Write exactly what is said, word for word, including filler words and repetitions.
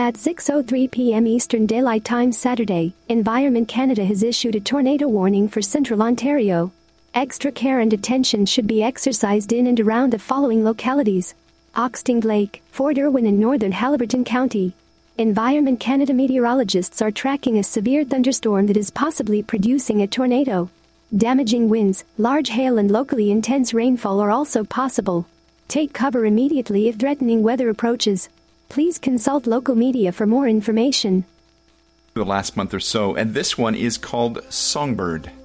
At six oh three p.m. Eastern Daylight Time Saturday, Environment Canada has issued a tornado warning for central Ontario. Extra care and attention should be exercised in and around the following localities: Oxting Lake, Fort Irwin and northern Haliburton County. Environment Canada meteorologists are tracking a severe thunderstorm that is possibly producing a tornado. Damaging winds, large hail and locally intense rainfall are also possible. Take cover immediately if threatening weather approaches. Please consult local media for more information. The last month or so, and this one is called Songbird.